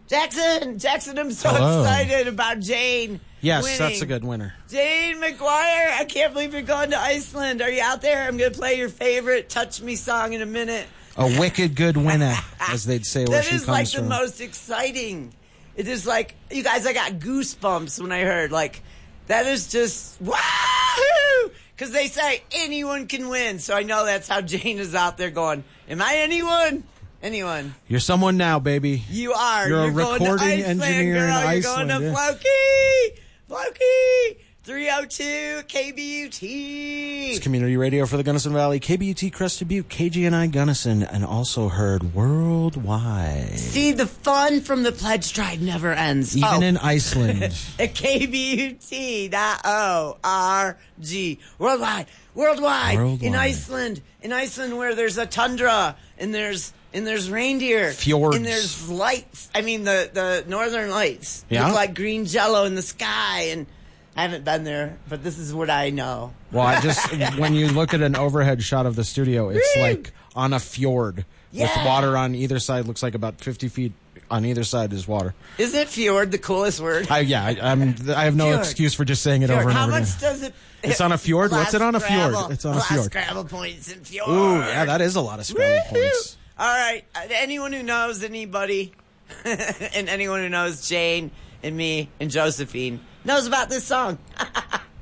Jackson, I'm so Hello. excited about Jane. Yes, winning. that's a good winner. Jane McGuire, I can't believe you're going to Iceland. Are you out there? I'm going to play your favorite Touch Me song in a minute. A wicked good winner, as they'd say where That she is comes like from. the most exciting. It is like, you guys, I got goosebumps when I heard, like, that is just, wahoo! Because they say anyone can win. So I know that's how Jane is out there going, am I anyone? Anyone. You're someone now, baby. You are. You're a going to recording Iceland, engineer girl. in You're Iceland, going to yeah. Floki. 302 KBUT. It's community radio for the Gunnison Valley, KBUT Crested Butte, KGNI Gunnison, and also heard worldwide. See, the fun from the pledge drive never ends. Even in Iceland. At KBUT.org. Worldwide. In Iceland, where there's a tundra and there's reindeer. Fjords. And there's lights. I mean, the northern lights. Yeah? Look like green jello in the sky. And I haven't been there, but this is what I know. Well, when you look at an overhead shot of the studio, it's like on a fjord with water on either side. Looks like about 50 feet on either side is water. Isn't fjord the coolest word? I have no Fjord. excuse for just saying it Fjord. over and How over much again. does it? It's on a fjord? What's it on a fjord? Scrabble. It's on a fjord. Scrabble points in fjord. Ooh, yeah, that is a lot of Scrabble points. All right. Anyone who knows anybody and anyone who knows Jane and me and Josephine knows about this song.